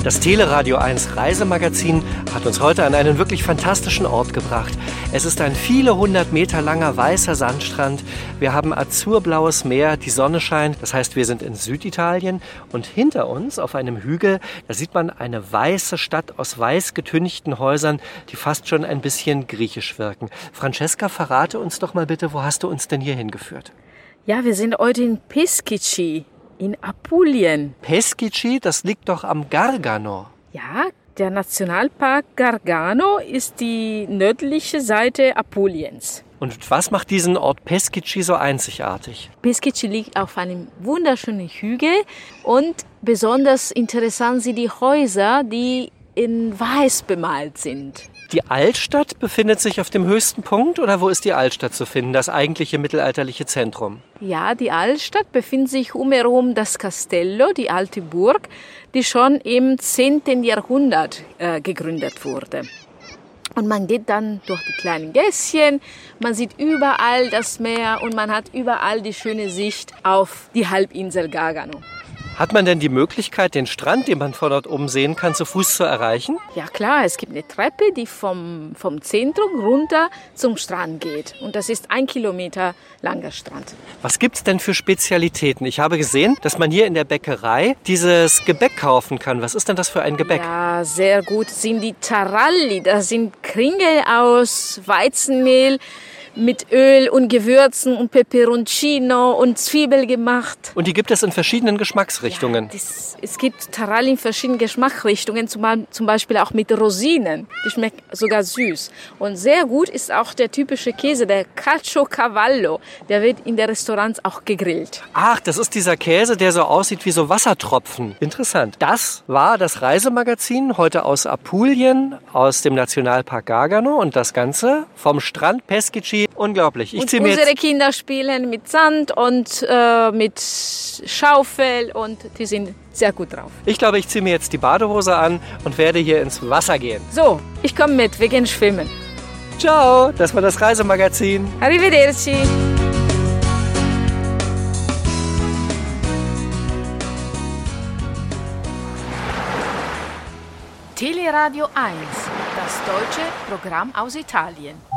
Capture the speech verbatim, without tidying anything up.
Das Teleradio eins Reisemagazin hat uns heute an einen wirklich fantastischen Ort gebracht. Es ist ein viele hundert Meter langer weißer Sandstrand. Wir haben azurblaues Meer, die Sonne scheint. Das heißt, wir sind in Süditalien. Und hinter uns auf einem Hügel, da sieht man eine weiße Stadt aus weiß getünchten Häusern, die fast schon ein bisschen griechisch wirken. Francesca, verrate uns doch mal bitte, wo hast du uns denn hier hingeführt? Ja, wir sind heute in Peskici. In Apulien. Peskici, das liegt doch am Gargano. Ja, der Nationalpark Gargano ist die nördliche Seite Apuliens. Und was macht diesen Ort Peskici so einzigartig? Peskici liegt auf einem wunderschönen Hügel und besonders interessant sind die Häuser, die in weiß bemalt sind. Die Altstadt befindet sich auf dem höchsten Punkt oder wo ist die Altstadt zu finden, das eigentliche mittelalterliche Zentrum? Ja, die Altstadt befindet sich umherum das Castello, die alte Burg, die schon im zehnten Jahrhundert äh, gegründet wurde. Und man geht dann durch die kleinen Gässchen, man sieht überall das Meer und man hat überall die schöne Sicht auf die Halbinsel Gargano. Hat man denn die Möglichkeit, den Strand, den man von dort oben sehen kann, zu Fuß zu erreichen? Ja klar, es gibt eine Treppe, die vom, vom Zentrum runter zum Strand geht. Und das ist ein Kilometer langer Strand. Was gibt's denn für Spezialitäten? Ich habe gesehen, dass man hier in der Bäckerei dieses Gebäck kaufen kann. Was ist denn das für ein Gebäck? Ja, sehr gut sind die Taralli. Das sind Kringel aus Weizenmehl mit Öl und Gewürzen und Peperoncino und Zwiebel gemacht. Und die gibt es in verschiedenen Geschmacksrichtungen? Ja, das, es gibt Taralli in verschiedenen Geschmacksrichtungen, zum, zum Beispiel auch mit Rosinen. Die schmeckt sogar süß. Und sehr gut ist auch der typische Käse, der Caciocavallo. Der wird in den Restaurants auch gegrillt. Ach, das ist dieser Käse, der so aussieht wie so Wassertropfen. Interessant. Das war das Reisemagazin heute aus Apulien, aus dem Nationalpark Gargano. Und das Ganze vom Strand Peskici. Unglaublich. Ich und zieh mir unsere jetzt Kinder spielen mit Sand und äh, mit Schaufel und die sind sehr gut drauf. Ich glaube, ich ziehe mir jetzt die Badehose an und werde hier ins Wasser gehen. So, ich komme mit, wir gehen schwimmen. Ciao, das war das Reisemagazin. Arrivederci. Teleradio eins, das deutsche Programm aus Italien.